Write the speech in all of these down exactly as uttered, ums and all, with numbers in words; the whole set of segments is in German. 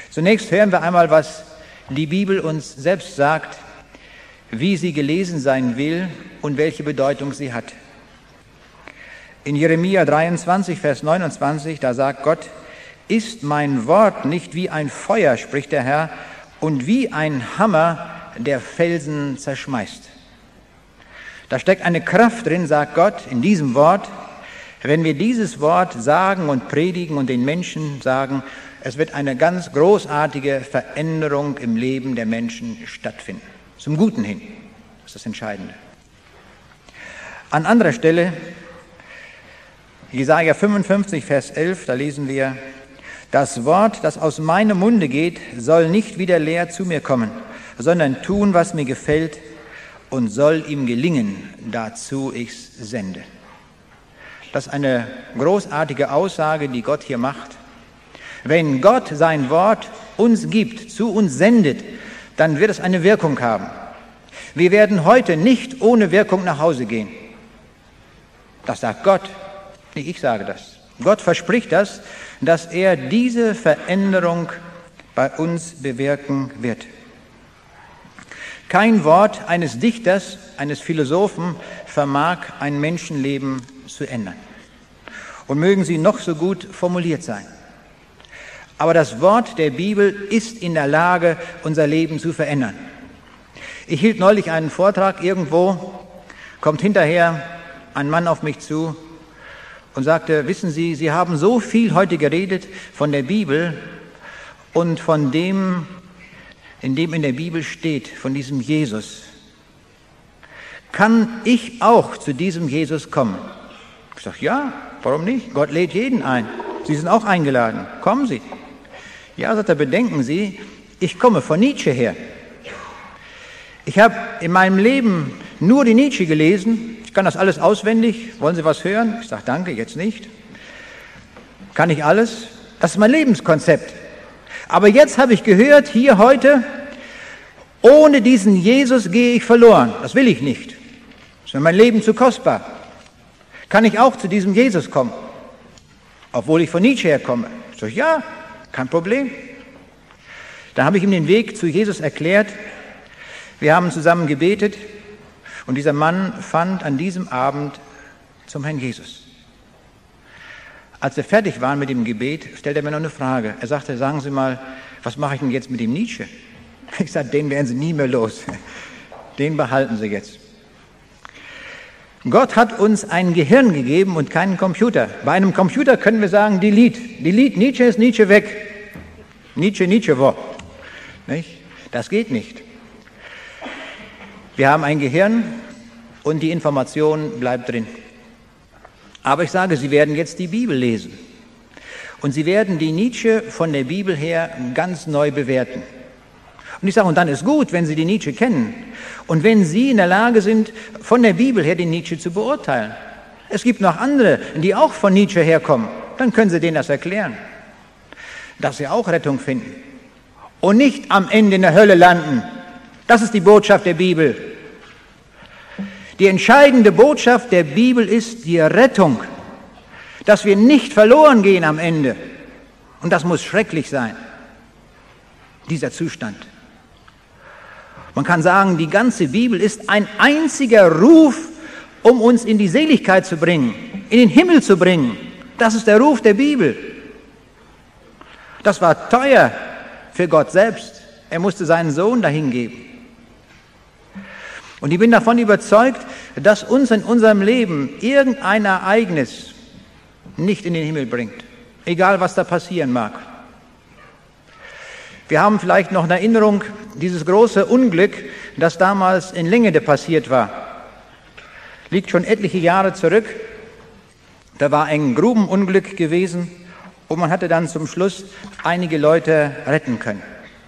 Zunächst hören wir einmal, was die Bibel uns selbst sagt, wie sie gelesen sein will und welche Bedeutung sie hat. In Jeremia dreiundzwanzig, Vers neunundzwanzig, da sagt Gott: Ist mein Wort nicht wie ein Feuer, spricht der Herr, und wie ein Hammer, der Felsen zerschmeißt. Da steckt eine Kraft drin, sagt Gott, in diesem Wort. Wenn wir dieses Wort sagen und predigen und den Menschen sagen, es wird eine ganz großartige Veränderung im Leben der Menschen stattfinden. Zum Guten hin. Das ist das Entscheidende. An anderer Stelle, Jesaja fünfundfünfzig, Vers elf, da lesen wir: Das Wort, das aus meinem Munde geht, soll nicht wieder leer zu mir kommen, sondern tun, was mir gefällt, und soll ihm gelingen, dazu ich's sende. Das ist eine großartige Aussage, die Gott hier macht. Wenn Gott sein Wort uns gibt, zu uns sendet, dann wird es eine Wirkung haben. Wir werden heute nicht ohne Wirkung nach Hause gehen. Das sagt Gott, nicht ich sage das. Gott verspricht das, dass er diese Veränderung bei uns bewirken wird. Kein Wort eines Dichters, eines Philosophen vermag ein Menschenleben zu ändern. Und mögen sie noch so gut formuliert sein. Aber das Wort der Bibel ist in der Lage, unser Leben zu verändern. Ich hielt neulich einen Vortrag irgendwo, kommt hinterher ein Mann auf mich zu und sagte: Wissen Sie, Sie haben so viel heute geredet von der Bibel und von dem, in dem in der Bibel steht, von diesem Jesus. Kann ich auch zu diesem Jesus kommen? Ich sage: Ja, warum nicht? Gott lädt jeden ein. Sie sind auch eingeladen. Kommen Sie. Ja, sagt er, bedenken Sie, ich komme von Nietzsche her. Ich habe in meinem Leben nur die Nietzsche gelesen. Ich kann das alles auswendig. Wollen Sie was hören? Ich sage: Danke, jetzt nicht. Kann ich alles? Das ist mein Lebenskonzept. Aber jetzt habe ich gehört, hier heute, ohne diesen Jesus gehe ich verloren. Das will ich nicht. Das ist mir mein Leben zu kostbar. Kann ich auch zu diesem Jesus kommen? Obwohl ich von Nietzsche herkomme. Ich sage: Ja, kein Problem. Da habe ich ihm den Weg zu Jesus erklärt. Wir haben zusammen gebetet und dieser Mann fand an diesem Abend zum Herrn Jesus. Als wir fertig waren mit dem Gebet, stellte er mir noch eine Frage. Er sagte: Sagen Sie mal, was mache ich denn jetzt mit dem Nietzsche? Ich sagte: Den werden Sie nie mehr los. Den behalten Sie jetzt. Gott hat uns ein Gehirn gegeben und keinen Computer. Bei einem Computer können wir sagen: Delete. Delete, Nietzsche ist Nietzsche weg. Nietzsche, Nietzsche, wo? Nicht? Das geht nicht. Wir haben ein Gehirn und die Information bleibt drin. Aber ich sage, Sie werden jetzt die Bibel lesen. Und Sie werden die Nietzsche von der Bibel her ganz neu bewerten. Und ich sage, und dann ist gut, wenn Sie die Nietzsche kennen. Und wenn Sie in der Lage sind, von der Bibel her den Nietzsche zu beurteilen. Es gibt noch andere, die auch von Nietzsche herkommen. Dann können Sie denen das erklären. Dass sie auch Rettung finden. Und nicht am Ende in der Hölle landen. Das ist die Botschaft der Bibel. Die entscheidende Botschaft der Bibel ist die Rettung. Dass wir nicht verloren gehen am Ende. Und das muss schrecklich sein. Dieser Zustand. Man kann sagen, die ganze Bibel ist ein einziger Ruf, um uns in die Seligkeit zu bringen, in den Himmel zu bringen. Das ist der Ruf der Bibel. Das war teuer für Gott selbst. Er musste seinen Sohn dahin geben. Und ich bin davon überzeugt, dass uns in unserem Leben irgendein Ereignis nicht in den Himmel bringt. Egal, was da passieren mag. Wir haben vielleicht noch in Erinnerung dieses große Unglück, das damals in Lengede passiert war. Liegt schon etliche Jahre zurück. Da war ein Grubenunglück gewesen und man hatte dann zum Schluss einige Leute retten können.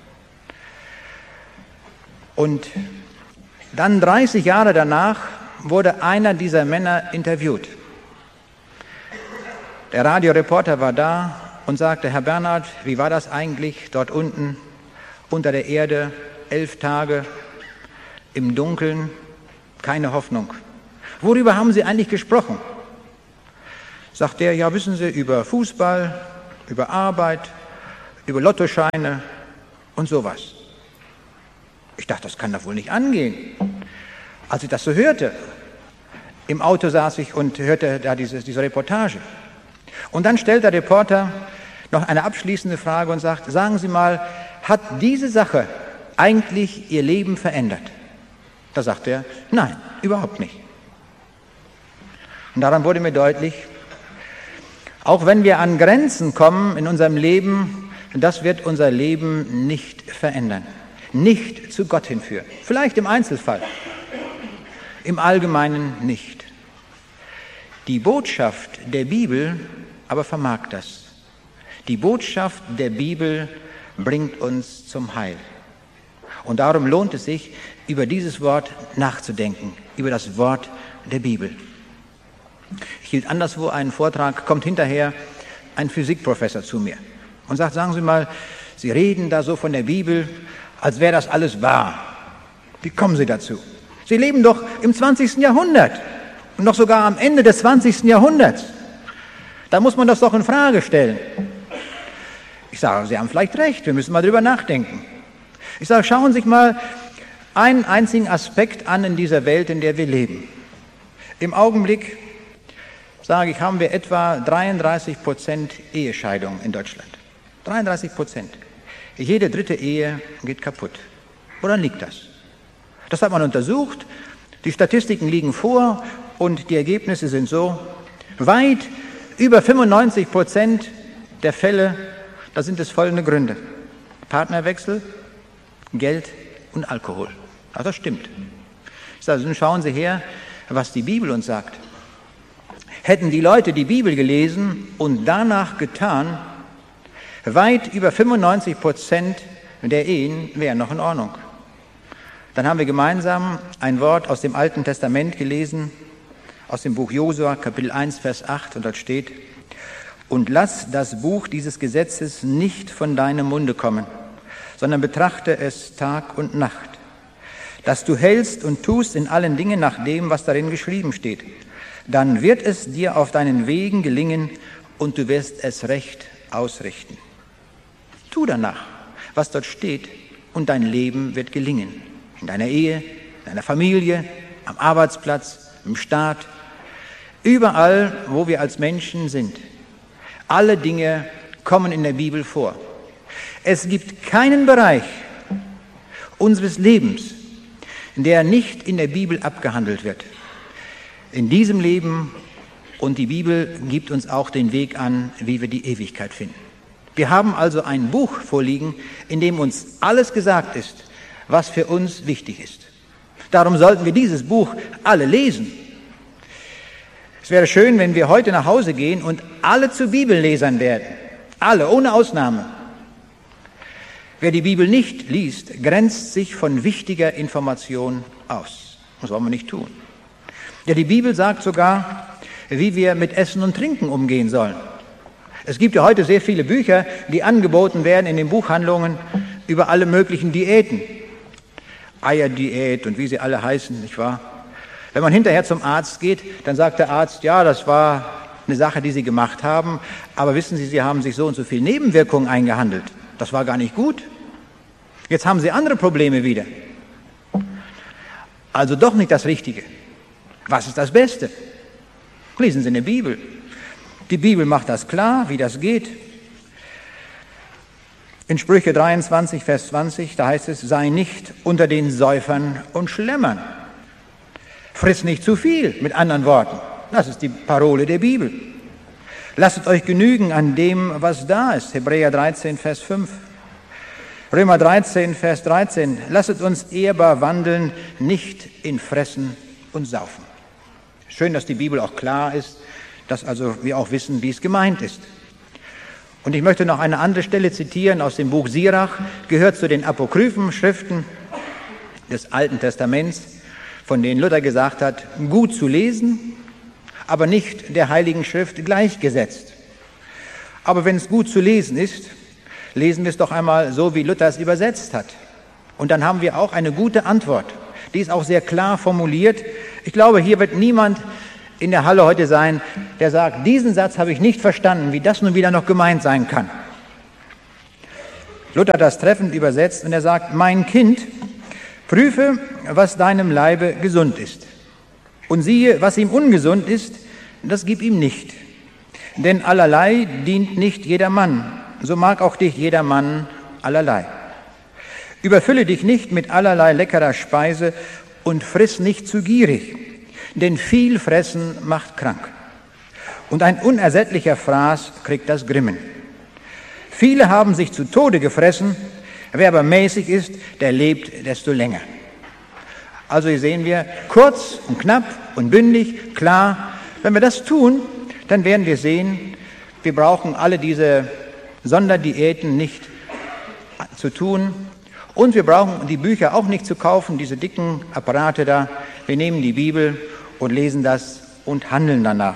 Und dann dreißig Jahre danach wurde einer dieser Männer interviewt. Der Radioreporter war da und sagte: Herr Bernhard, wie war das eigentlich dort unten unter der Erde, elf Tage im Dunkeln, keine Hoffnung. Worüber haben Sie eigentlich gesprochen? Sagt er: Ja, wissen Sie, über Fußball, über Arbeit, über Lottoscheine und sowas. Ich dachte, das kann doch wohl nicht angehen. Als ich das so hörte, im Auto saß ich und hörte da diese, diese Reportage. Und dann stellt der Reporter noch eine abschließende Frage und sagt, sagen Sie mal, hat diese Sache eigentlich Ihr Leben verändert? Da sagt er, nein, überhaupt nicht. Und daran wurde mir deutlich, auch wenn wir an Grenzen kommen in unserem Leben, das wird unser Leben nicht verändern, nicht zu Gott hinführen. Vielleicht im Einzelfall, im Allgemeinen nicht. Die Botschaft der Bibel aber vermag das. Die Botschaft der Bibel bringt uns zum Heil. Und darum lohnt es sich, über dieses Wort nachzudenken, über das Wort der Bibel. Ich hielt anderswo einen Vortrag, kommt hinterher ein Physikprofessor zu mir und sagt, sagen Sie mal, Sie reden da so von der Bibel, als wäre das alles wahr. Wie kommen Sie dazu? Sie leben doch im zwanzigsten Jahrhundert und noch sogar am Ende des zwanzigsten Jahrhunderts. Da muss man das doch in Frage stellen. Ich sage, Sie haben vielleicht recht, wir müssen mal drüber nachdenken. Ich sage, schauen Sie sich mal einen einzigen Aspekt an in dieser Welt, in der wir leben. Im Augenblick, sage ich, haben wir etwa dreiunddreißig Prozent Ehescheidungen in Deutschland. dreiunddreißig Prozent. Jede dritte Ehe geht kaputt. Woran liegt das? Das hat man untersucht, die Statistiken liegen vor und die Ergebnisse sind so, weit über fünfundneunzig Prozent der Fälle, da sind es folgende Gründe. Partnerwechsel, Geld und Alkohol. Ja, das stimmt. Ich sage, nun schauen Sie her, was die Bibel uns sagt. Hätten die Leute die Bibel gelesen und danach getan, weit über fünfundneunzig Prozent der Ehen wären noch in Ordnung. Dann haben wir gemeinsam ein Wort aus dem Alten Testament gelesen, aus dem Buch Josua, Kapitel eins, Vers acht, und dort steht, und lass das Buch dieses Gesetzes nicht von deinem Munde kommen, sondern betrachte es Tag und Nacht, dass du hältst und tust in allen Dingen nach dem, was darin geschrieben steht. Dann wird es dir auf deinen Wegen gelingen und du wirst es recht ausrichten. Tu danach, was dort steht, und dein Leben wird gelingen. In deiner Ehe, in deiner Familie, am Arbeitsplatz, im Staat, überall, wo wir als Menschen sind. Alle Dinge kommen in der Bibel vor. Es gibt keinen Bereich unseres Lebens, der nicht in der Bibel abgehandelt wird. In diesem Leben, und die Bibel gibt uns auch den Weg an, wie wir die Ewigkeit finden. Wir haben also ein Buch vorliegen, in dem uns alles gesagt ist, was für uns wichtig ist. Darum sollten wir dieses Buch alle lesen. Es wäre schön, wenn wir heute nach Hause gehen und alle zu Bibellesern werden. Alle, ohne Ausnahme. Wer die Bibel nicht liest, grenzt sich von wichtiger Information aus. Das wollen wir nicht tun. Ja, die Bibel sagt sogar, wie wir mit Essen und Trinken umgehen sollen. Es gibt ja heute sehr viele Bücher, die angeboten werden in den Buchhandlungen über alle möglichen Diäten. Eierdiät und wie sie alle heißen, nicht wahr? Wenn man hinterher zum Arzt geht, dann sagt der Arzt, ja, das war eine Sache, die Sie gemacht haben, aber wissen Sie, Sie haben sich so und so viel Nebenwirkungen eingehandelt. Das war gar nicht gut. Jetzt haben Sie andere Probleme wieder. Also doch nicht das Richtige. Was ist das Beste? Lesen Sie in der Bibel. Die Bibel macht das klar, wie das geht. In Sprüche dreiundzwanzig, Vers zwanzig, da heißt es, sei nicht unter den Säufern und Schlemmern. Friss nicht zu viel, mit anderen Worten. Das ist die Parole der Bibel. Lasset euch genügen an dem, was da ist. Hebräer dreizehn, Vers fünf. Römer dreizehn, Vers dreizehn. Lasset uns ehrbar wandeln, nicht in Fressen und Saufen. Schön, dass die Bibel auch klar ist, dass also wir auch wissen, wie es gemeint ist. Und ich möchte noch eine andere Stelle zitieren aus dem Buch Sirach, gehört zu den apokryphen Schriften des Alten Testaments, von denen Luther gesagt hat, gut zu lesen, aber nicht der Heiligen Schrift gleichgesetzt. Aber wenn es gut zu lesen ist, lesen wir es doch einmal so, wie Luther es übersetzt hat. Und dann haben wir auch eine gute Antwort. Die ist auch sehr klar formuliert. Ich glaube, hier wird niemand in der Halle heute sein, der sagt, diesen Satz habe ich nicht verstanden, wie das nun wieder noch gemeint sein kann. Luther das treffend übersetzt und er sagt, mein Kind, prüfe, was deinem Leibe gesund ist. Und siehe, was ihm ungesund ist, das gib ihm nicht. Denn allerlei dient nicht jedermann, so mag auch dich jedermann allerlei. Überfülle dich nicht mit allerlei leckerer Speise und friss nicht zu gierig, denn viel Fressen macht krank. Und ein unersättlicher Fraß kriegt das Grimmen. Viele haben sich zu Tode gefressen, wer aber mäßig ist, der lebt desto länger. Also hier sehen wir, kurz und knapp und bündig, klar. Wenn wir das tun, dann werden wir sehen, wir brauchen alle diese Sonderdiäten nicht zu tun. Und wir brauchen die Bücher auch nicht zu kaufen, diese dicken Apparate da. Wir nehmen die Bibel und lesen das und handeln danach.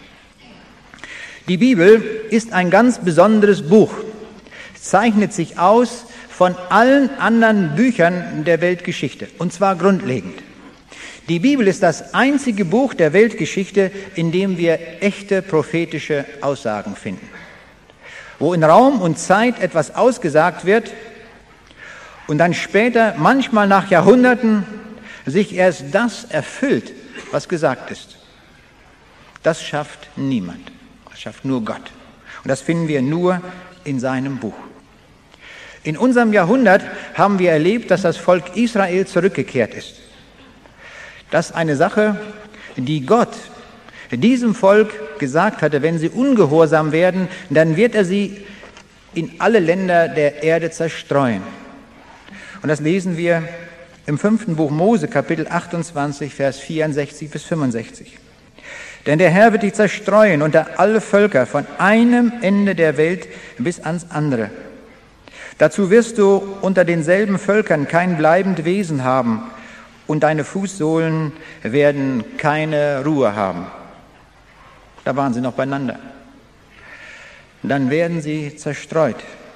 Die Bibel ist ein ganz besonderes Buch. Es zeichnet sich aus von allen anderen Büchern der Weltgeschichte, und zwar grundlegend. Die Bibel ist das einzige Buch der Weltgeschichte, in dem wir echte prophetische Aussagen finden. Wo in Raum und Zeit etwas ausgesagt wird und dann später, manchmal nach Jahrhunderten, sich erst das erfüllt, was gesagt ist. Das schafft niemand. Das schafft nur Gott. Und das finden wir nur in seinem Buch. In unserem Jahrhundert haben wir erlebt, dass das Volk Israel zurückgekehrt ist. Das ist eine Sache, die Gott diesem Volk gesagt hatte, wenn sie ungehorsam werden, dann wird er sie in alle Länder der Erde zerstreuen. Und das lesen wir im fünften Buch Mose, Kapitel achtundzwanzig, Vers vierundsechzig bis fünfundsechzig. Denn der Herr wird dich zerstreuen unter alle Völker, von einem Ende der Welt bis ans andere. Dazu wirst du unter denselben Völkern kein bleibend Wesen haben, und deine Fußsohlen werden keine Ruhe haben. Da waren sie noch beieinander. Dann werden sie zerstreut.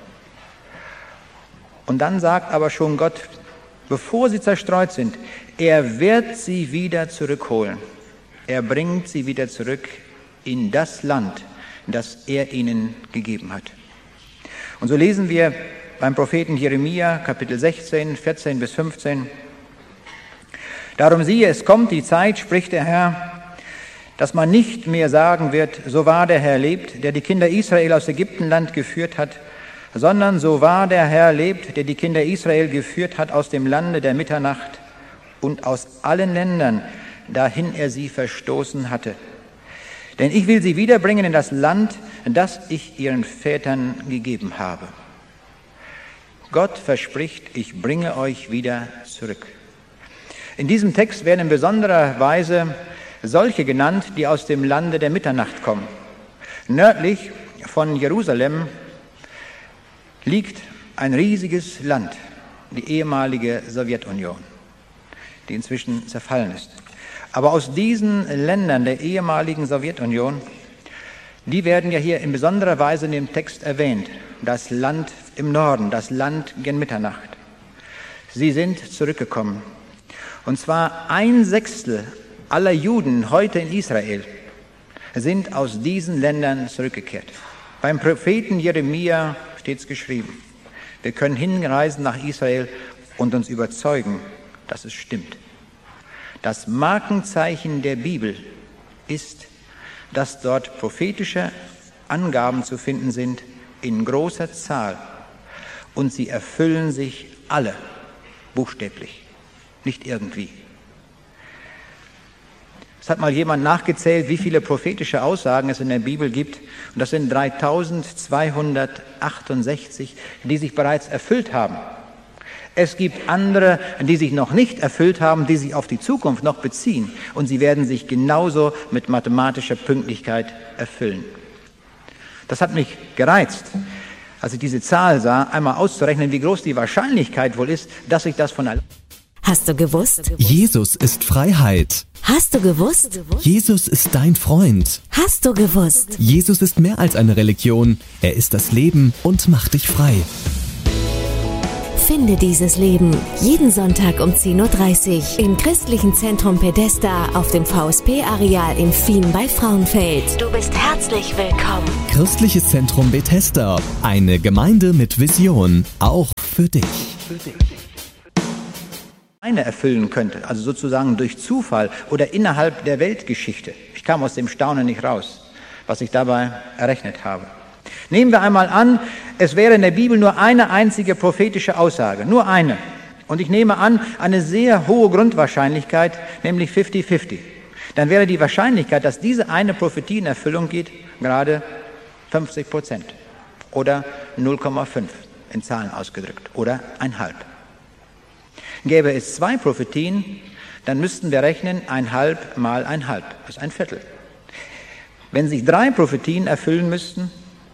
Und dann sagt aber schon Gott, bevor sie zerstreut sind, er wird sie wieder zurückholen. Er bringt sie wieder zurück in das Land, das er ihnen gegeben hat. Und so lesen wir beim Propheten Jeremia, Kapitel sechzehn, vierzehn bis fünfzehn. Darum siehe, es kommt die Zeit, spricht der Herr, dass man nicht mehr sagen wird, so wahr der Herr lebt, der die Kinder Israel aus Ägyptenland geführt hat, sondern so wahr der Herr lebt, der die Kinder Israel geführt hat aus dem Lande der Mitternacht und aus allen Ländern, dahin er sie verstoßen hatte. Denn ich will sie wiederbringen in das Land, das ich ihren Vätern gegeben habe. Gott verspricht, ich bringe euch wieder zurück. In diesem Text werden in besonderer Weise solche genannt, die aus dem Lande der Mitternacht kommen. Nördlich von Jerusalem liegt ein riesiges Land, die ehemalige Sowjetunion, die inzwischen zerfallen ist. Aber aus diesen Ländern der ehemaligen Sowjetunion, die werden ja hier in besonderer Weise in dem Text erwähnt. Das Land im Norden, das Land gen Mitternacht. Sie sind zurückgekommen. Und zwar ein Sechstel aller Juden heute in Israel sind aus diesen Ländern zurückgekehrt. Beim Propheten Jeremia steht es geschrieben. Wir können hinreisen nach Israel und uns überzeugen, dass es stimmt. Das Markenzeichen der Bibel ist, dass dort prophetische Angaben zu finden sind in großer Zahl und sie erfüllen sich alle buchstäblich. Nicht irgendwie. Es hat mal jemand nachgezählt, wie viele prophetische Aussagen es in der Bibel gibt. Und das sind dreitausendzweihundertachtundsechzig, die sich bereits erfüllt haben. Es gibt andere, die sich noch nicht erfüllt haben, die sich auf die Zukunft noch beziehen. Und sie werden sich genauso mit mathematischer Pünktlichkeit erfüllen. Das hat mich gereizt, als ich diese Zahl sah, einmal auszurechnen, wie groß die Wahrscheinlichkeit wohl ist, dass sich das von allein... Hast du gewusst? Jesus ist Freiheit. Hast du gewusst? Jesus ist dein Freund. Hast du gewusst? Jesus ist mehr als eine Religion. Er ist das Leben und macht dich frei. Finde dieses Leben. Jeden Sonntag um zehn Uhr dreißig im Christlichen Zentrum Bethesda auf dem V S P-Areal in Fien bei Frauenfeld. Du bist herzlich willkommen. Christliches Zentrum Bethesda. Eine Gemeinde mit Vision. Auch für dich. Für dich. Eine erfüllen könnte, also sozusagen durch Zufall oder innerhalb der Weltgeschichte. Ich kam aus dem Staunen nicht raus, was ich dabei errechnet habe. Nehmen wir einmal an, es wäre in der Bibel nur eine einzige prophetische Aussage, nur eine. Und ich nehme an, eine sehr hohe Grundwahrscheinlichkeit, nämlich fünfzig fünfzig. Dann wäre die Wahrscheinlichkeit, dass diese eine Prophetie in Erfüllung geht, gerade fünfzig Prozent oder null Komma fünf in Zahlen ausgedrückt oder ein halb. Gäbe es zwei Prophetien, dann müssten wir rechnen, ein halb mal ein halb, das ist ein Viertel. Wenn sich drei Prophetien erfüllen müssten,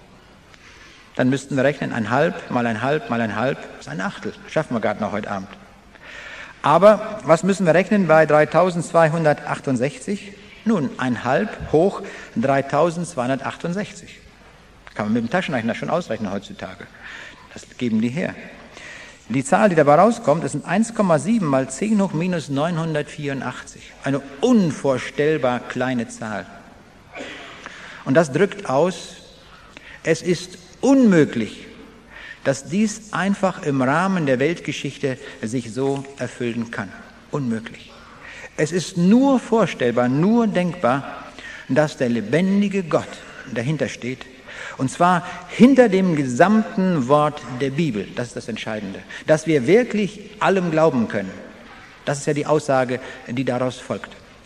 dann müssten wir rechnen, ein halb mal ein halb mal ein halb, das ist ein Achtel. Das schaffen wir gerade noch heute Abend. Aber was müssen wir rechnen bei dreitausendzweihundertachtundsechzig? Nun, ein halb hoch dreitausendzweihundertachtundsechzig. Kann man mit dem Taschenrechner schon ausrechnen heutzutage. Das geben die her. Die Zahl, die dabei rauskommt, ist eins Komma sieben mal zehn hoch minus neunhundertvierundachtzig. Eine unvorstellbar kleine Zahl. Und das drückt aus, es ist unmöglich, dass dies einfach im Rahmen der Weltgeschichte sich so erfüllen kann. Unmöglich. Es ist nur vorstellbar, nur denkbar, dass der lebendige Gott dahinter steht. Und zwar hinter dem gesamten Wort der Bibel. Das ist das Entscheidende. Dass wir wirklich allem glauben können. Das ist ja die Aussage, die daraus folgt.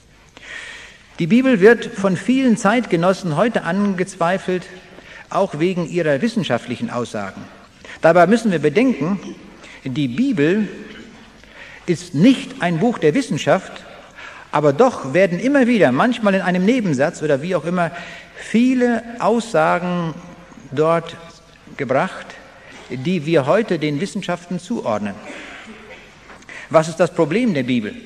Die Bibel wird von vielen Zeitgenossen heute angezweifelt, auch wegen ihrer wissenschaftlichen Aussagen. Dabei müssen wir bedenken, die Bibel ist nicht ein Buch der Wissenschaft, aber doch werden immer wieder, manchmal in einem Nebensatz oder wie auch immer, viele Aussagen dort gebracht, die wir heute den Wissenschaften zuordnen. Was ist das Problem der Bibel?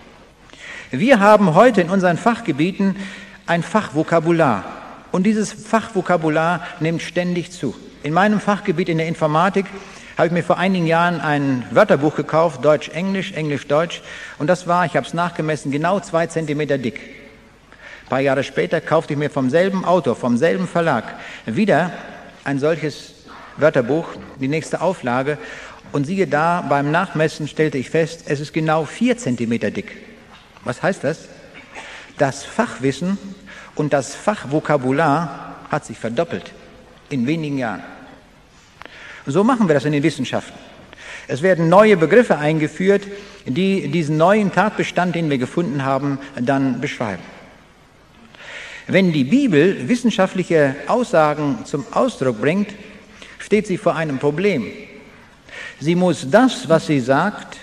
Wir haben heute in unseren Fachgebieten ein Fachvokabular und dieses Fachvokabular nimmt ständig zu. In meinem Fachgebiet in der Informatik habe ich mir vor einigen Jahren ein Wörterbuch gekauft, Deutsch-Englisch, Englisch-Deutsch, und das war, ich habe es nachgemessen, genau zwei Zentimeter dick. Ein paar Jahre später kaufte ich mir vom selben Autor, vom selben Verlag wieder ein solches Wörterbuch, die nächste Auflage, und siehe da, beim Nachmessen stellte ich fest, es ist genau vier Zentimeter dick. Was heißt das? Das Fachwissen und das Fachvokabular hat sich verdoppelt in wenigen Jahren. So machen wir das in den Wissenschaften. Es werden neue Begriffe eingeführt, die diesen neuen Tatbestand, den wir gefunden haben, dann beschreiben. Wenn die Bibel wissenschaftliche Aussagen zum Ausdruck bringt, steht sie vor einem Problem. Sie muss das, was sie sagt,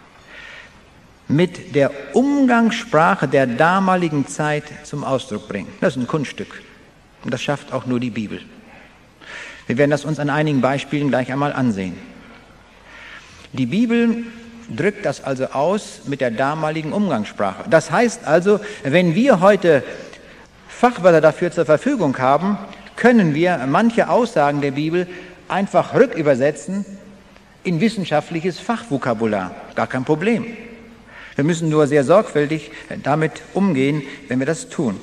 mit der Umgangssprache der damaligen Zeit zum Ausdruck bringen. Das ist ein Kunststück. Und das schafft auch nur die Bibel. Wir werden das uns an einigen Beispielen gleich einmal ansehen. Die Bibel drückt das also aus mit der damaligen Umgangssprache. Das heißt also, wenn wir heute Fachwörter dafür zur Verfügung haben, können wir manche Aussagen der Bibel einfach rückübersetzen in wissenschaftliches Fachvokabular. Gar kein Problem. Wir müssen nur sehr sorgfältig damit umgehen, wenn wir das tun.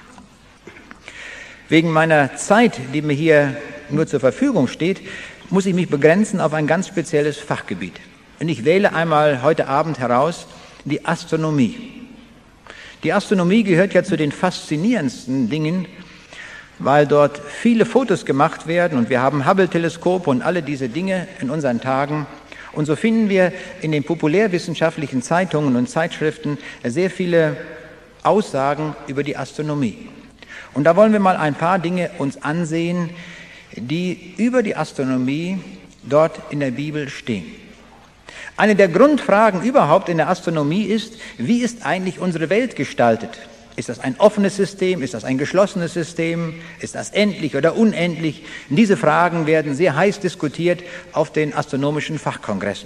Wegen meiner Zeit, die mir hier nur zur Verfügung steht, muss ich mich begrenzen auf ein ganz spezielles Fachgebiet. Und ich wähle einmal heute Abend heraus die Astronomie. Die Astronomie gehört ja zu den faszinierendsten Dingen, weil dort viele Fotos gemacht werden und wir haben Hubble-Teleskope und alle diese Dinge in unseren Tagen. Und so finden wir in den populärwissenschaftlichen Zeitungen und Zeitschriften sehr viele Aussagen über die Astronomie. Und da wollen wir mal ein paar Dinge uns ansehen, die über die Astronomie dort in der Bibel stehen. Eine der Grundfragen überhaupt in der Astronomie ist, wie ist eigentlich unsere Welt gestaltet? Ist das ein offenes System? Ist das ein geschlossenes System? Ist das endlich oder unendlich? Diese Fragen werden sehr heiß diskutiert auf den astronomischen Fachkongressen.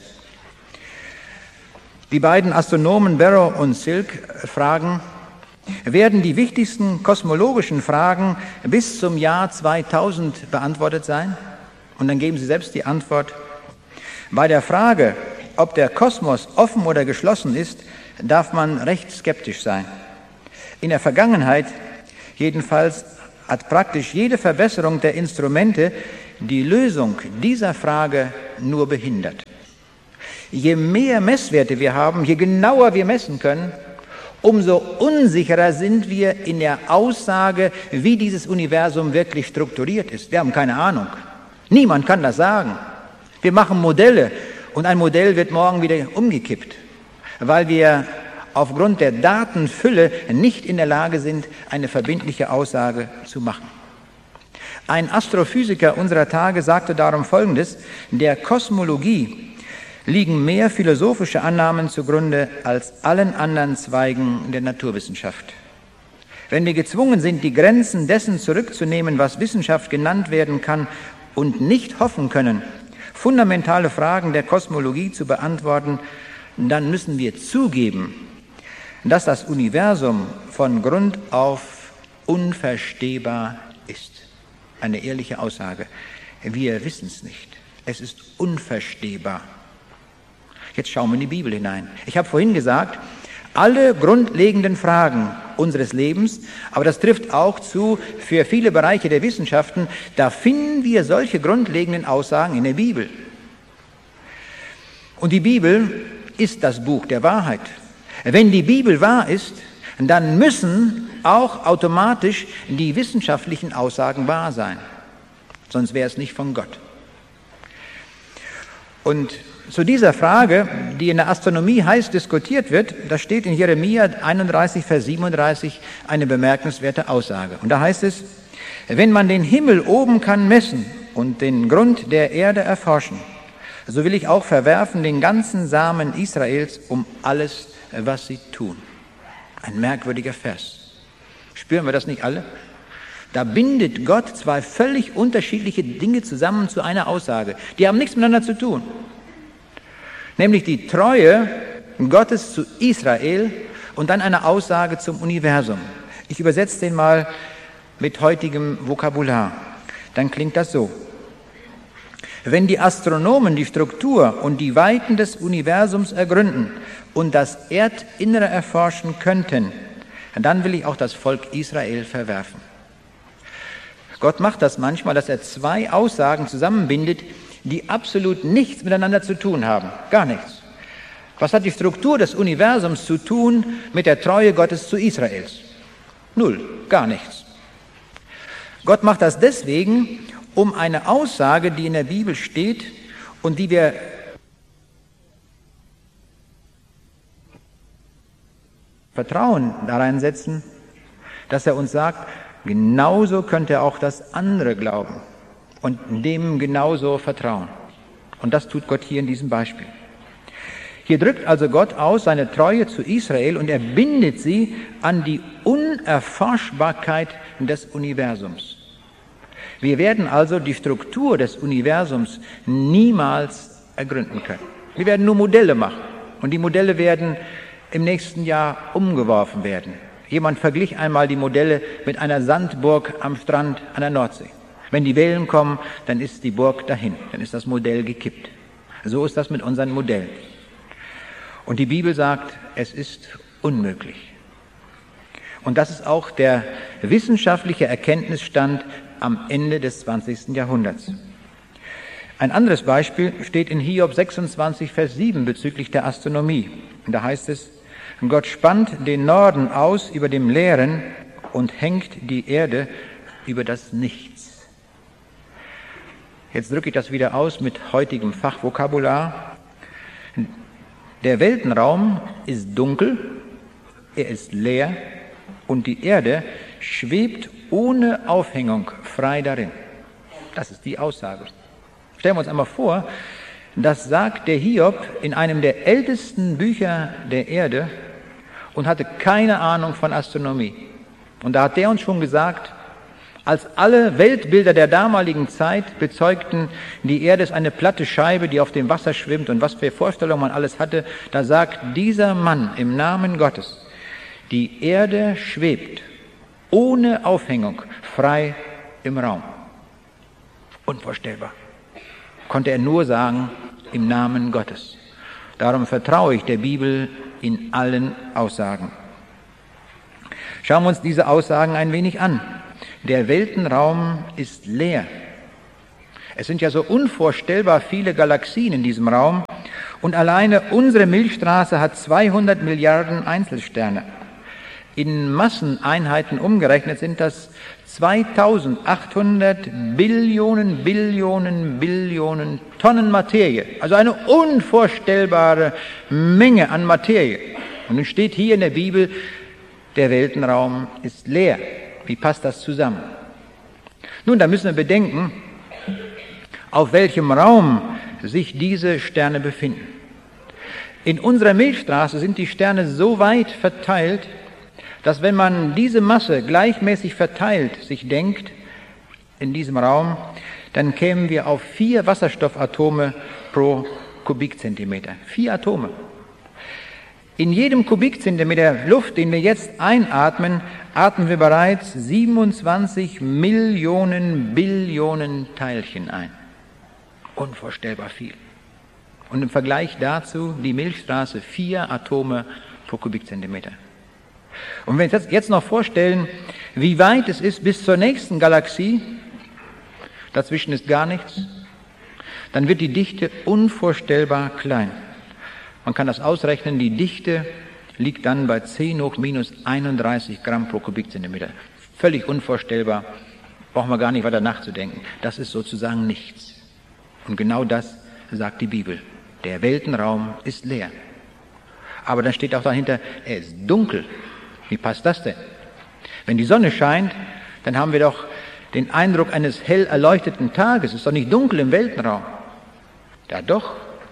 Die beiden Astronomen Barrow und Silk fragen, werden die wichtigsten kosmologischen Fragen bis zum Jahr zweitausend beantwortet sein? Und dann geben sie selbst die Antwort, Bei der Frage, ob der Kosmos offen oder geschlossen ist, darf man recht skeptisch sein. In der Vergangenheit jedenfalls hat praktisch jede Verbesserung der Instrumente die Lösung dieser Frage nur behindert. Je mehr Messwerte wir haben, je genauer wir messen können, umso unsicherer sind wir in der Aussage, wie dieses Universum wirklich strukturiert ist. Wir haben keine Ahnung. Niemand kann das sagen. Wir machen Modelle und ein Modell wird morgen wieder umgekippt, weil wir aufgrund der Datenfülle nicht in der Lage sind, eine verbindliche Aussage zu machen. Ein Astrophysiker unserer Tage sagte darum Folgendes: Der Kosmologie liegen mehr philosophische Annahmen zugrunde als allen anderen Zweigen der Naturwissenschaft. Wenn wir gezwungen sind, die Grenzen dessen zurückzunehmen, was Wissenschaft genannt werden kann, und nicht hoffen können, fundamentale Fragen der Kosmologie zu beantworten, dann müssen wir zugeben, dass das Universum von Grund auf unverstehbar ist. Eine ehrliche Aussage. Wir wissen es nicht. Es ist unverstehbar. Jetzt schauen wir in die Bibel hinein. Ich habe vorhin gesagt, alle grundlegenden Fragen unseres Lebens, aber das trifft auch zu für viele Bereiche der Wissenschaften, da finden wir solche grundlegenden Aussagen in der Bibel. Und die Bibel ist das Buch der Wahrheit. Wenn die Bibel wahr ist, dann müssen auch automatisch die wissenschaftlichen Aussagen wahr sein. Sonst wäre es nicht von Gott. Und zu dieser Frage, die in der Astronomie heiß diskutiert wird, da steht in Jeremia einunddreißig, Vers siebenunddreißig eine bemerkenswerte Aussage. Und da heißt es: Wenn man den Himmel oben kann messen und den Grund der Erde erforschen, so will ich auch verwerfen den ganzen Samen Israels um alles, was sie tun. Ein merkwürdiger Vers. Spüren wir das nicht alle? Da bindet Gott zwei völlig unterschiedliche Dinge zusammen zu einer Aussage. Die haben nichts miteinander zu tun. Nämlich die Treue Gottes zu Israel und dann eine Aussage zum Universum. Ich übersetze den mal mit heutigem Vokabular. Dann klingt das so: Wenn die Astronomen die Struktur und die Weiten des Universums ergründen und das Erdinnere erforschen könnten, dann will ich auch das Volk Israel verwerfen. Gott macht das manchmal, dass er zwei Aussagen zusammenbindet, die absolut nichts miteinander zu tun haben. Gar nichts. Was hat die Struktur des Universums zu tun mit der Treue Gottes zu Israels? Null, gar nichts. Gott macht das deswegen, um eine Aussage, die in der Bibel steht und die wir Vertrauen darein setzen, dass er uns sagt, genauso könnt ihr auch das andere glauben und dem genauso vertrauen. Und das tut Gott hier in diesem Beispiel. Hier drückt also Gott aus seine Treue zu Israel und er bindet sie an die Unerforschbarkeit des Universums. Wir werden also die Struktur des Universums niemals ergründen können. Wir werden nur Modelle machen und die Modelle werden im nächsten Jahr umgeworfen werden. Jemand verglich einmal die Modelle mit einer Sandburg am Strand an der Nordsee. Wenn die Wellen kommen, dann ist die Burg dahin, dann ist das Modell gekippt. So ist das mit unseren Modellen. Und die Bibel sagt, es ist unmöglich. Und das ist auch der wissenschaftliche Erkenntnisstand am Ende des zwanzigsten Jahrhunderts. Ein anderes Beispiel steht in Hiob sechsundzwanzig, Vers sieben bezüglich der Astronomie. Und da heißt es: Gott spannt den Norden aus über dem Leeren und hängt die Erde über das Nichts. Jetzt drücke ich das wieder aus mit heutigem Fachvokabular. Der Weltenraum ist dunkel, er ist leer und die Erde schwebt ohne Aufhängung frei darin. Das ist die Aussage. Stellen wir uns einmal vor, das sagt der Hiob in einem der ältesten Bücher der Erde und hatte keine Ahnung von Astronomie. Und da hat der uns schon gesagt, als alle Weltbilder der damaligen Zeit bezeugten, die Erde ist eine platte Scheibe, die auf dem Wasser schwimmt und was für Vorstellungen man alles hatte, da sagt dieser Mann im Namen Gottes, die Erde schwebt ohne Aufhängung frei im Raum. Unvorstellbar. Konnte er nur sagen im Namen Gottes. Darum vertraue ich der Bibel in allen Aussagen. Schauen wir uns diese Aussagen ein wenig an. Der Weltenraum ist leer. Es sind ja so unvorstellbar viele Galaxien in diesem Raum und alleine unsere Milchstraße hat zweihundert Milliarden Einzelsterne. In Masseneinheiten umgerechnet sind das zweitausendachthundert Billionen, Billionen, Billionen Tonnen Materie. Also eine unvorstellbare Menge an Materie. Und nun steht hier in der Bibel, der Weltenraum ist leer. Wie passt das zusammen? Nun, da müssen wir bedenken, auf welchem Raum sich diese Sterne befinden. In unserer Milchstraße sind die Sterne so weit verteilt, dass wenn man diese Masse gleichmäßig verteilt sich denkt, in diesem Raum, dann kämen wir auf vier Wasserstoffatome pro Kubikzentimeter. Vier Atome. In jedem Kubikzentimeter Luft, den wir jetzt einatmen, atmen wir bereits siebenundzwanzig Millionen Billionen Teilchen ein. Unvorstellbar viel. Und im Vergleich dazu die Milchstraße vier Atome pro Kubikzentimeter. Und wenn wir uns jetzt noch vorstellen, wie weit es ist bis zur nächsten Galaxie, dazwischen ist gar nichts, dann wird die Dichte unvorstellbar klein. Man kann das ausrechnen, die Dichte liegt dann bei zehn hoch minus einunddreißig Gramm pro Kubikzentimeter. Völlig unvorstellbar, brauchen wir gar nicht weiter nachzudenken. Das ist sozusagen nichts. Und genau das sagt die Bibel. Der Weltenraum ist leer. Aber dann steht auch dahinter, er ist dunkel. Wie passt das denn? Wenn die Sonne scheint, dann haben wir doch den Eindruck eines hell erleuchteten Tages. Es ist doch nicht dunkel im Weltenraum. Ja doch.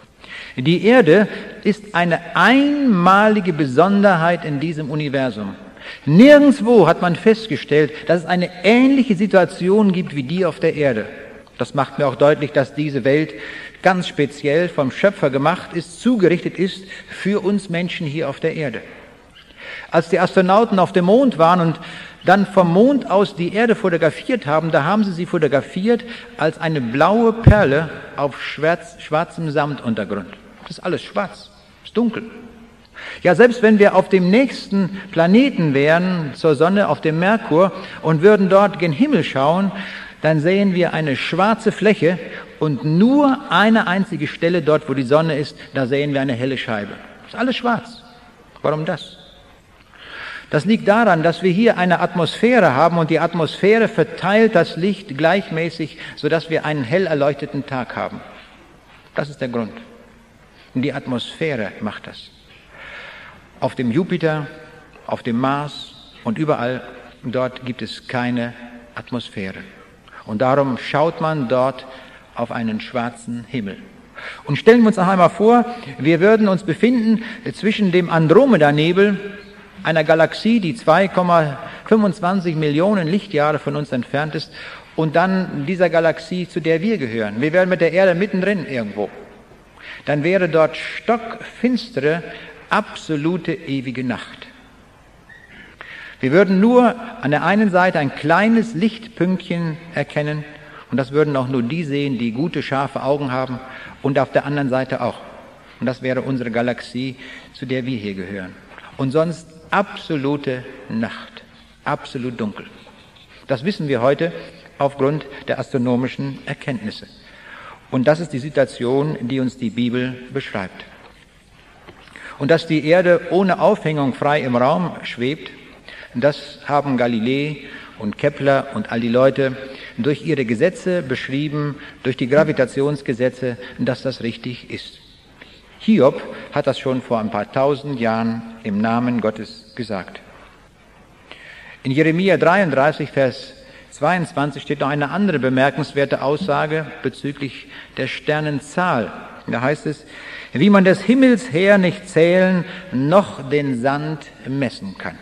Die Erde ist eine einmalige Besonderheit in diesem Universum. Nirgendwo hat man festgestellt, dass es eine ähnliche Situation gibt wie die auf der Erde. Das macht mir auch deutlich, dass diese Welt ganz speziell vom Schöpfer gemacht ist, zugerichtet ist für uns Menschen hier auf der Erde. Als die Astronauten auf dem Mond waren und dann vom Mond aus die Erde fotografiert haben, da haben sie sie fotografiert als eine blaue Perle auf schwarz, schwarzem Samtuntergrund. Das ist alles schwarz, ist dunkel. Ja, selbst wenn wir auf dem nächsten Planeten wären, zur Sonne, auf dem Merkur, und würden dort gen Himmel schauen, dann sehen wir eine schwarze Fläche und nur eine einzige Stelle dort, wo die Sonne ist, da sehen wir eine helle Scheibe. Das ist alles schwarz. Warum das? Das liegt daran, dass wir hier eine Atmosphäre haben und die Atmosphäre verteilt das Licht gleichmäßig, sodass wir einen hell erleuchteten Tag haben. Das ist der Grund. Und die Atmosphäre macht das. Auf dem Jupiter, auf dem Mars und überall dort gibt es keine Atmosphäre. Und darum schaut man dort auf einen schwarzen Himmel. Und stellen wir uns noch einmal vor, wir würden uns befinden zwischen dem Andromeda-Nebel, einer Galaxie, die zwei Komma fünfundzwanzig Millionen Lichtjahre von uns entfernt ist, und dann dieser Galaxie, zu der wir gehören. Wir wären mit der Erde mittendrin irgendwo. Dann wäre dort stockfinstere, absolute, ewige Nacht. Wir würden nur an der einen Seite ein kleines Lichtpünktchen erkennen, und das würden auch nur die sehen, die gute, scharfe Augen haben, und auf der anderen Seite auch. Und das wäre unsere Galaxie, zu der wir hier gehören. Und sonst absolute Nacht, absolut dunkel. Das wissen wir heute aufgrund der astronomischen Erkenntnisse. Und das ist die Situation, die uns die Bibel beschreibt. Und dass die Erde ohne Aufhängung frei im Raum schwebt, das haben Galilei und Kepler und all die Leute durch ihre Gesetze beschrieben, durch die Gravitationsgesetze, dass das richtig ist. Hiob hat das schon vor ein paar tausend Jahren im Namen Gottes gesagt. In Jeremia dreiunddreißig, Vers zweiundzwanzig steht noch eine andere bemerkenswerte Aussage bezüglich der Sternenzahl. Da heißt es, wie man des Himmels her nicht zählen, noch den Sand messen kann.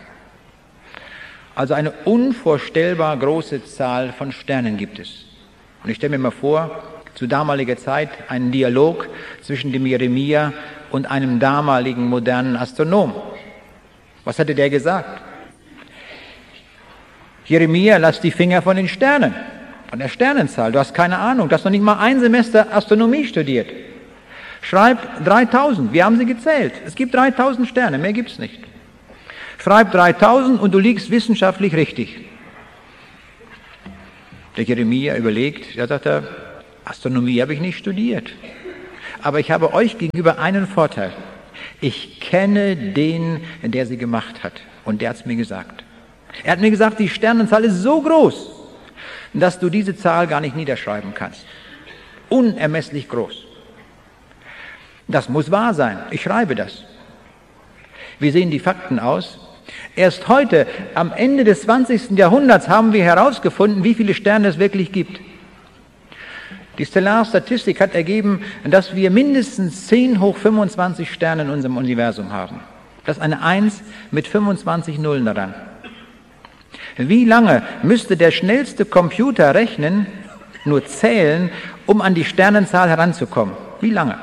Also eine unvorstellbar große Zahl von Sternen gibt es. Und ich stelle mir mal vor, zu damaliger Zeit einen Dialog zwischen dem Jeremia und einem damaligen modernen Astronom. Was hatte der gesagt? Jeremia, lass die Finger von den Sternen, von der Sternenzahl. Du hast keine Ahnung, du hast noch nicht mal ein Semester Astronomie studiert. Schreib dreitausend, wir haben sie gezählt. Es gibt dreitausend Sterne, mehr gibt es nicht. Schreib dreitausend und du liegst wissenschaftlich richtig. Der Jeremia überlegt, da sagt er, Astronomie habe ich nicht studiert. Aber ich habe euch gegenüber einen Vorteil. Ich kenne den, der sie gemacht hat. Und der hat es mir gesagt. Er hat mir gesagt, die Sternenzahl ist so groß, dass du diese Zahl gar nicht niederschreiben kannst. Unermesslich groß. Das muss wahr sein. Ich schreibe das. Wie sehen die Fakten aus? Erst heute, am Ende des zwanzigsten Jahrhunderts, haben wir herausgefunden, wie viele Sterne es wirklich gibt. Die Stellarstatistik hat ergeben, dass wir mindestens zehn hoch fünfundzwanzig Sterne in unserem Universum haben. Das ist eine eins mit fünfundzwanzig Nullen daran. Wie lange müsste der schnellste Computer rechnen, nur zählen, um an die Sternenzahl heranzukommen? Wie lange?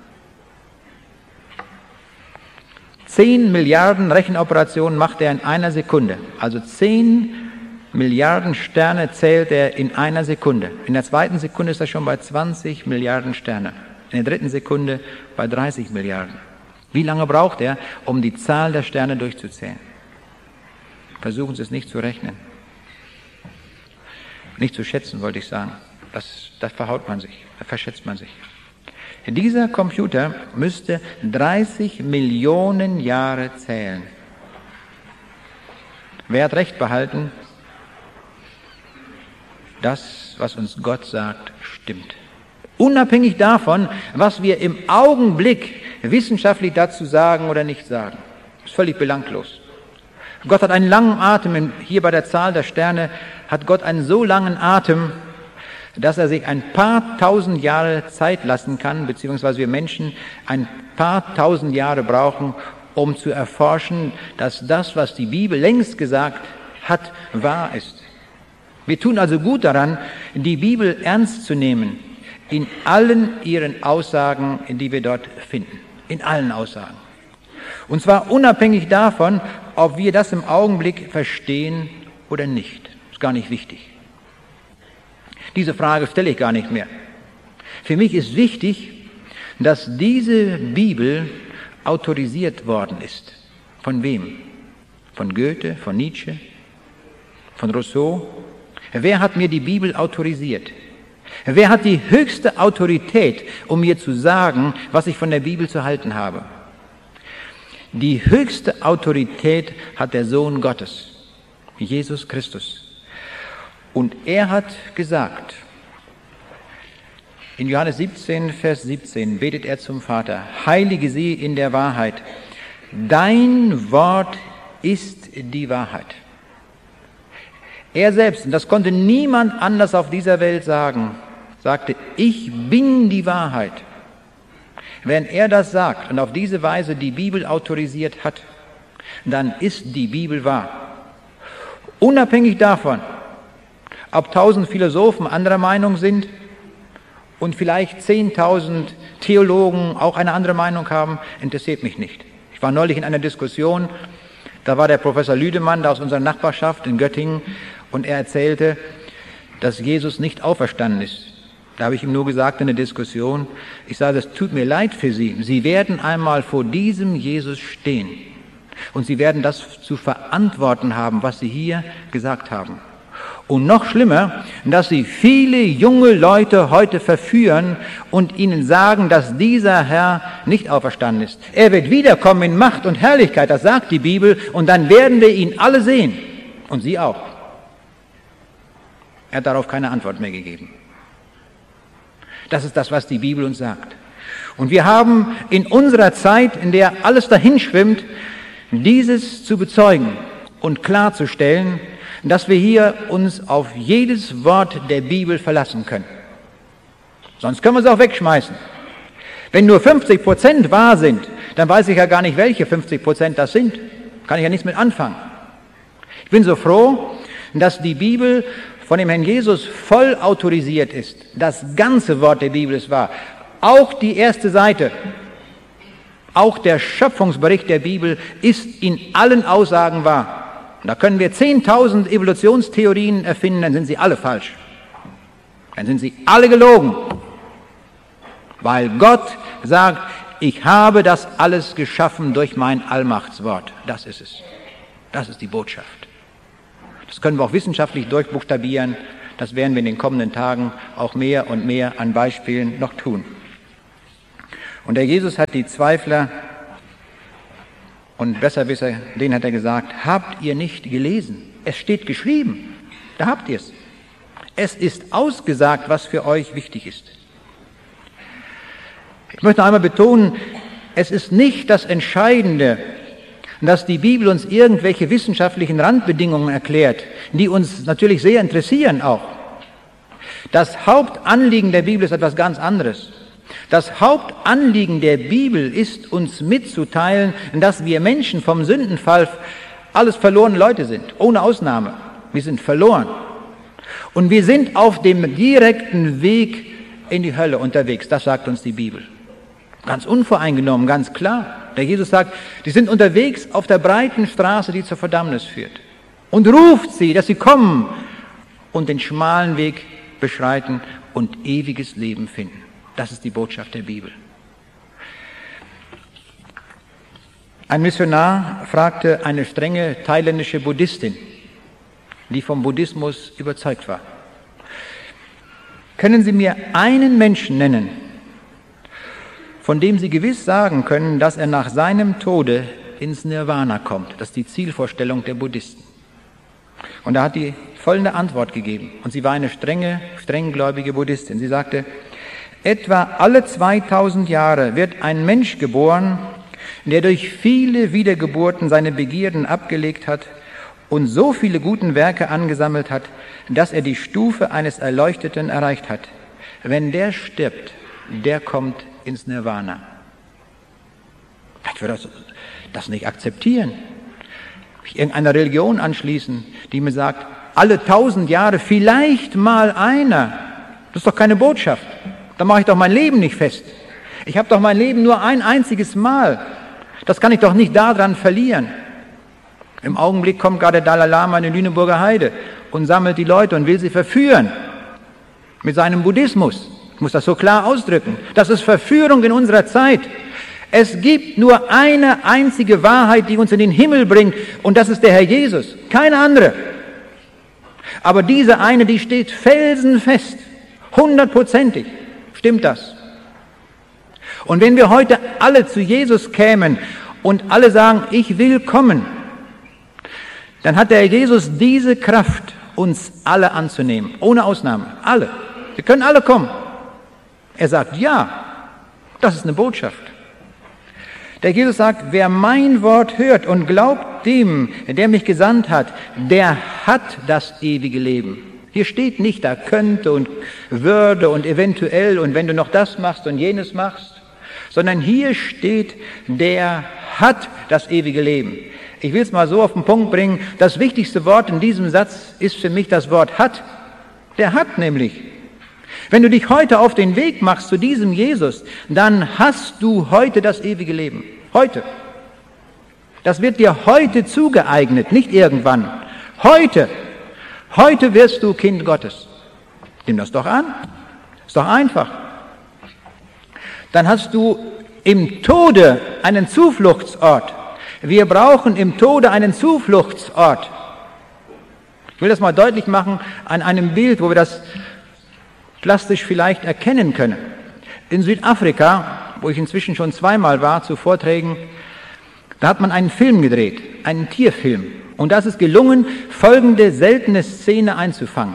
Zehn Milliarden Rechenoperationen macht er in einer Sekunde. Also zehn Milliarden Sterne zählt er in einer Sekunde. In der zweiten Sekunde ist er schon bei zwanzig Milliarden Sterne. In der dritten Sekunde bei dreißig Milliarden. Wie lange braucht er, um die Zahl der Sterne durchzuzählen? Versuchen Sie es nicht zu rechnen. Nicht zu schätzen, wollte ich sagen. Das, das verhaut man sich, da verschätzt man sich. Dieser Computer müsste dreißig Millionen Jahre zählen. Wer hat Recht behalten? Das, was uns Gott sagt, stimmt. Unabhängig davon, was wir im Augenblick wissenschaftlich dazu sagen oder nicht sagen. Das ist völlig belanglos. Gott hat einen langen Atem. Hier bei der Zahl der Sterne hat Gott einen so langen Atem, dass er sich ein paar tausend Jahre Zeit lassen kann, beziehungsweise wir Menschen ein paar tausend Jahre brauchen, um zu erforschen, dass das, was die Bibel längst gesagt hat, wahr ist. Wir tun also gut daran, die Bibel ernst zu nehmen, in allen ihren Aussagen, die wir dort finden. In allen Aussagen. Und zwar unabhängig davon, ob wir das im Augenblick verstehen oder nicht. Das ist gar nicht wichtig. Diese Frage stelle ich gar nicht mehr. Für mich ist wichtig, dass diese Bibel autorisiert worden ist. Von wem? Von Goethe, von Nietzsche, von Rousseau? Wer hat mir die Bibel autorisiert? Wer hat die höchste Autorität, um mir zu sagen, was ich von der Bibel zu halten habe? Die höchste Autorität hat der Sohn Gottes, Jesus Christus. Und er hat gesagt, in Johannes siebzehn, Vers siebzehn, betet er zum Vater, heilige sie in der Wahrheit. Dein Wort ist die Wahrheit. Er selbst, und das konnte niemand anders auf dieser Welt sagen, sagte, ich bin die Wahrheit. Wenn er das sagt und auf diese Weise die Bibel autorisiert hat, dann ist die Bibel wahr. Unabhängig davon, ob tausend Philosophen anderer Meinung sind und vielleicht zehntausend Theologen auch eine andere Meinung haben, interessiert mich nicht. Ich war neulich in einer Diskussion, da war der Professor Lüdemann da aus unserer Nachbarschaft in Göttingen und er erzählte, dass Jesus nicht auferstanden ist. Da habe ich ihm nur gesagt in der Diskussion, ich sage, es tut mir leid für Sie. Sie werden einmal vor diesem Jesus stehen und Sie werden das zu verantworten haben, was Sie hier gesagt haben. Und noch schlimmer, dass Sie viele junge Leute heute verführen und ihnen sagen, dass dieser Herr nicht auferstanden ist. Er wird wiederkommen in Macht und Herrlichkeit, das sagt die Bibel, und dann werden wir ihn alle sehen. Und Sie auch. Er hat darauf keine Antwort mehr gegeben. Das ist das, was die Bibel uns sagt. Und wir haben in unserer Zeit, in der alles dahinschwimmt, dieses zu bezeugen und klarzustellen, dass wir hier uns auf jedes Wort der Bibel verlassen können. Sonst können wir es auch wegschmeißen. Wenn nur fünfzig Prozent wahr sind, dann weiß ich ja gar nicht, welche fünfzig Prozent das sind. Kann ich ja nichts mit anfangen. Ich bin so froh, dass die Bibel von dem Herrn Jesus voll autorisiert ist. Das ganze Wort der Bibel ist wahr. Auch die erste Seite, auch der Schöpfungsbericht der Bibel ist in allen Aussagen wahr. Da können wir zehntausend Evolutionstheorien erfinden, dann sind sie alle falsch. Dann sind sie alle gelogen. Weil Gott sagt, ich habe das alles geschaffen durch mein Allmachtswort. Das ist es. Das ist die Botschaft. Das können wir auch wissenschaftlich durchbuchstabieren. Das werden wir in den kommenden Tagen auch mehr und mehr an Beispielen noch tun. Und der Jesus hat die Zweifler und Besserwisser, denen hat er gesagt, habt ihr nicht gelesen? Es steht geschrieben. Da habt ihr es. Es ist ausgesagt, was für euch wichtig ist. Ich möchte noch einmal betonen, es ist nicht das Entscheidende, dass die Bibel uns irgendwelche wissenschaftlichen Randbedingungen erklärt, die uns natürlich sehr interessieren auch. Das Hauptanliegen der Bibel ist etwas ganz anderes. Das Hauptanliegen der Bibel ist, uns mitzuteilen, dass wir Menschen vom Sündenfall alles verlorene Leute sind, ohne Ausnahme. Wir sind verloren. Und wir sind auf dem direkten Weg in die Hölle unterwegs. Das sagt uns die Bibel. Ganz unvoreingenommen, ganz klar. Der Jesus sagt, die sind unterwegs auf der breiten Straße, die zur Verdammnis führt. Und ruft sie, dass sie kommen und den schmalen Weg beschreiten und ewiges Leben finden. Das ist die Botschaft der Bibel. Ein Missionar fragte eine strenge thailändische Buddhistin, die vom Buddhismus überzeugt war: Können Sie mir einen Menschen nennen, von dem Sie gewiss sagen können, dass er nach seinem Tode ins Nirvana kommt? Das ist die Zielvorstellung der Buddhisten. Und da hat die folgende Antwort gegeben. Und sie war eine strenge, strenggläubige Buddhistin. Sie sagte, etwa alle zweitausend Jahre wird ein Mensch geboren, der durch viele Wiedergeburten seine Begierden abgelegt hat und so viele guten Werke angesammelt hat, dass er die Stufe eines Erleuchteten erreicht hat. Wenn der stirbt, der kommt ins Nirvana. Ich würde das, das nicht akzeptieren. Mich irgendeiner Religion anschließen, die mir sagt, alle tausend Jahre vielleicht mal einer. Das ist doch keine Botschaft. Da mache ich doch mein Leben nicht fest. Ich habe doch mein Leben nur ein einziges Mal. Das kann ich doch nicht daran verlieren. Im Augenblick kommt gerade der Dalai Lama in die Lüneburger Heide und sammelt die Leute und will sie verführen mit seinem Buddhismus. Ich muss das so klar ausdrücken. Das ist Verführung in unserer Zeit. Es gibt nur eine einzige Wahrheit, die uns in den Himmel bringt, und das ist der Herr Jesus, keine andere. Aber diese eine, die steht felsenfest, hundertprozentig. Stimmt das? Und wenn wir heute alle zu Jesus kämen und alle sagen, ich will kommen, dann hat der Herr Jesus diese Kraft, uns alle anzunehmen, ohne Ausnahme, alle. Wir können alle kommen. Er sagt, ja, das ist eine Botschaft. Der Jesus sagt, wer mein Wort hört und glaubt dem, der mich gesandt hat, der hat das ewige Leben. Hier steht nicht, da könnte und würde und eventuell und wenn du noch das machst und jenes machst, sondern hier steht, der hat das ewige Leben. Ich will es mal so auf den Punkt bringen, das wichtigste Wort in diesem Satz ist für mich das Wort hat. Der hat nämlich. Wenn du dich heute auf den Weg machst zu diesem Jesus, dann hast du heute das ewige Leben. Heute. Das wird dir heute zugeeignet, nicht irgendwann. Heute. Heute wirst du Kind Gottes. Nimm das doch an. Ist doch einfach. Dann hast du im Tode einen Zufluchtsort. Wir brauchen im Tode einen Zufluchtsort. Ich will das mal deutlich machen an einem Bild, wo wir das plastisch vielleicht erkennen können. In Südafrika, wo ich inzwischen schon zweimal war zu Vorträgen, da hat man einen Film gedreht, einen Tierfilm. Und da ist es gelungen, folgende seltene Szene einzufangen.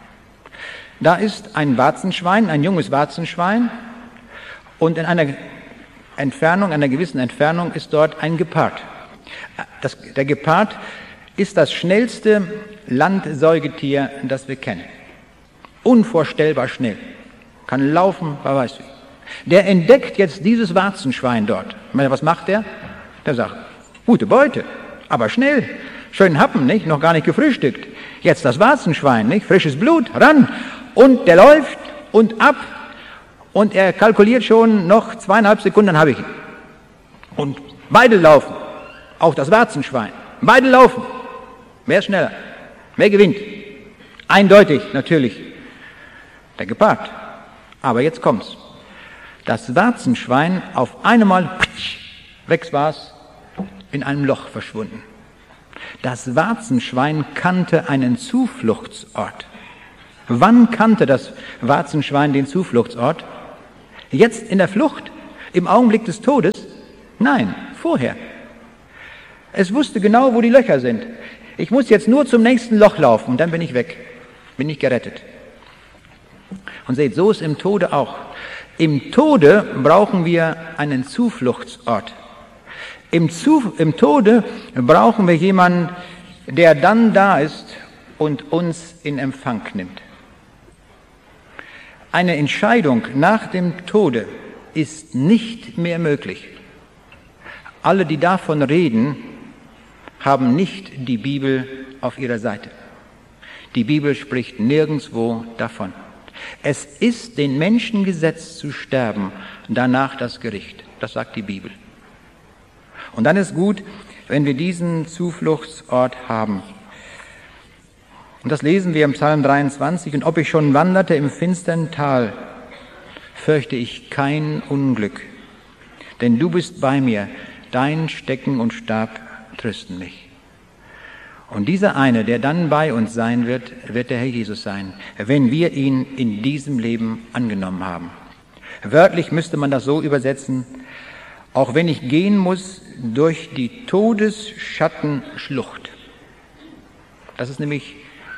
Da ist ein Warzenschwein, ein junges Warzenschwein, und in einer Entfernung, einer gewissen Entfernung ist dort ein Gepard. Das, der Gepard ist das schnellste Landsäugetier, das wir kennen. Unvorstellbar schnell. Kann laufen, wer weiß wie. Der entdeckt jetzt dieses Warzenschwein dort. Ich meine, was macht der? Der sagt, gute Beute, aber schnell. Schönen Happen, nicht? Noch gar nicht gefrühstückt. Jetzt das Warzenschwein, nicht? Frisches Blut, ran. Und der läuft und ab. Und er kalkuliert schon, noch zweieinhalb Sekunden, dann habe ich ihn. Und beide laufen. Auch das Warzenschwein. Beide laufen. Wer ist schneller? Wer gewinnt? Eindeutig, natürlich. Der Gepard. Aber jetzt kommt's. Das Warzenschwein auf einmal, weg war's, in einem Loch verschwunden. Das Warzenschwein kannte einen Zufluchtsort. Wann kannte das Warzenschwein den Zufluchtsort? Jetzt in der Flucht? Im Augenblick des Todes? Nein, vorher. Es wusste genau, wo die Löcher sind. Ich muss jetzt nur zum nächsten Loch laufen und dann bin ich weg, bin ich gerettet. Und seht, so ist im Tode auch. Im Tode brauchen wir einen Zufluchtsort. Im, Zu, im Tode brauchen wir jemanden, der dann da ist und uns in Empfang nimmt. Eine Entscheidung nach dem Tode ist nicht mehr möglich. Alle, die davon reden, haben nicht die Bibel auf ihrer Seite. Die Bibel spricht nirgendwo davon. Es ist den Menschen gesetzt zu sterben, danach das Gericht. Das sagt die Bibel. Und dann ist gut, wenn wir diesen Zufluchtsort haben. Und das lesen wir im Psalm dreiundzwanzig. Und ob ich schon wanderte im finstern Tal, fürchte ich kein Unglück. Denn du bist bei mir, dein Stecken und Stab trösten mich. Und dieser eine, der dann bei uns sein wird, wird der Herr Jesus sein, wenn wir ihn in diesem Leben angenommen haben. Wörtlich müsste man das so übersetzen: Auch wenn ich gehen muss durch die Todesschattenschlucht. Das ist nämlich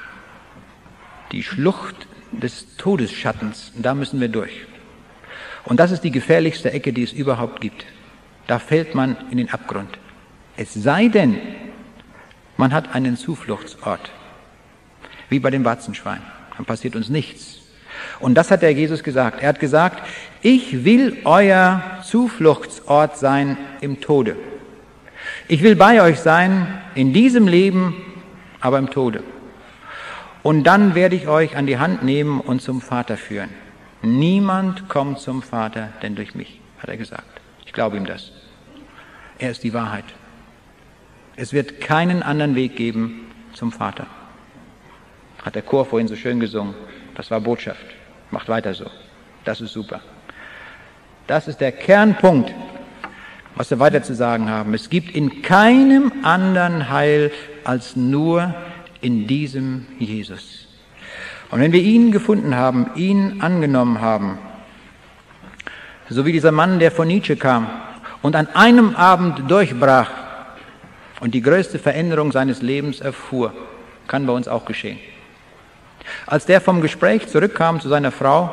die Schlucht des Todesschattens. Da müssen wir durch. Und das ist die gefährlichste Ecke, die es überhaupt gibt. Da fällt man in den Abgrund. Es sei denn, man hat einen Zufluchtsort, wie bei dem Warzenschwein. Dann passiert uns nichts. Und das hat der Jesus gesagt. Er hat gesagt, ich will euer Zufluchtsort sein im Tode. Ich will bei euch sein in diesem Leben, aber im Tode. Und dann werde ich euch an die Hand nehmen und zum Vater führen. Niemand kommt zum Vater, denn durch mich, hat er gesagt. Ich glaube ihm das. Er ist die Wahrheit. Es wird keinen anderen Weg geben zum Vater. Hat der Chor vorhin so schön gesungen. Das war Botschaft. Macht weiter so. Das ist super. Das ist der Kernpunkt, was wir weiter zu sagen haben. Es gibt in keinem anderen Heil als nur in diesem Jesus. Und wenn wir ihn gefunden haben, ihn angenommen haben, so wie dieser Mann, der von Nietzsche kam und an einem Abend durchbrach und die größte Veränderung seines Lebens erfuhr, kann bei uns auch geschehen. Als der vom Gespräch zurückkam zu seiner Frau,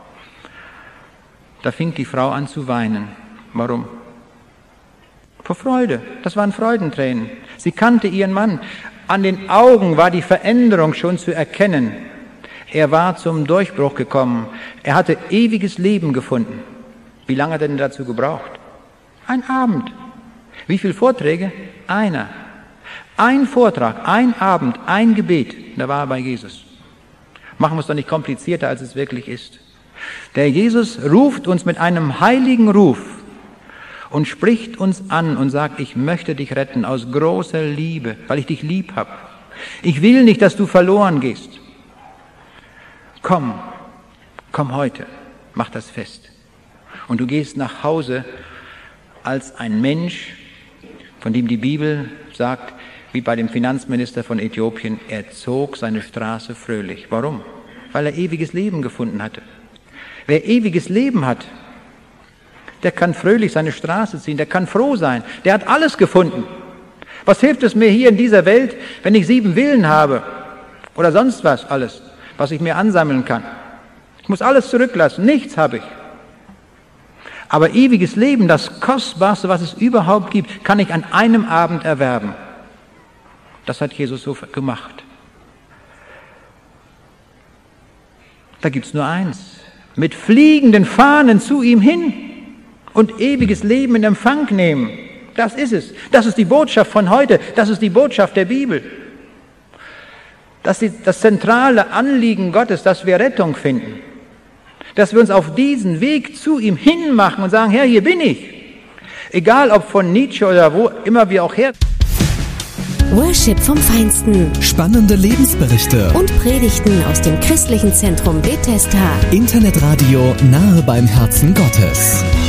da fing die Frau an zu weinen. Warum? Vor Freude. Das waren Freudentränen. Sie kannte ihren Mann. An den Augen war die Veränderung schon zu erkennen. Er war zum Durchbruch gekommen. Er hatte ewiges Leben gefunden. Wie lange hat er denn dazu gebraucht? Ein Abend. Wie viele Vorträge? Einer. Ein Vortrag, ein Abend, ein Gebet. Da war er bei Jesus. Machen wir es doch nicht komplizierter, als es wirklich ist. Der Jesus ruft uns mit einem heiligen Ruf und spricht uns an und sagt, ich möchte dich retten aus großer Liebe, weil ich dich lieb habe. Ich will nicht, dass du verloren gehst. Komm, komm heute, mach das fest. Und du gehst nach Hause als ein Mensch, von dem die Bibel sagt, wie bei dem Finanzminister von Äthiopien, er zog seine Straße fröhlich. Warum? Weil er ewiges Leben gefunden hatte. Wer ewiges Leben hat, der kann fröhlich seine Straße ziehen, der kann froh sein, der hat alles gefunden. Was hilft es mir hier in dieser Welt, wenn ich sieben Villen habe oder sonst was alles, was ich mir ansammeln kann? Ich muss alles zurücklassen, nichts habe ich. Aber ewiges Leben, das Kostbarste, was es überhaupt gibt, kann ich an einem Abend erwerben. Das hat Jesus so gemacht. Da gibt es nur eins. Mit fliegenden Fahnen zu ihm hin und ewiges Leben in Empfang nehmen. Das ist es. Das ist die Botschaft von heute. Das ist die Botschaft der Bibel. Das ist das zentrale Anliegen Gottes, dass wir Rettung finden. Dass wir uns auf diesen Weg zu ihm hinmachen und sagen, Herr, hier bin ich. Egal ob von Nietzsche oder wo immer wir auch her. Worship vom Feinsten. Spannende Lebensberichte. Und Predigten aus dem Christlichen Zentrum Bethesda. Internetradio nahe beim Herzen Gottes.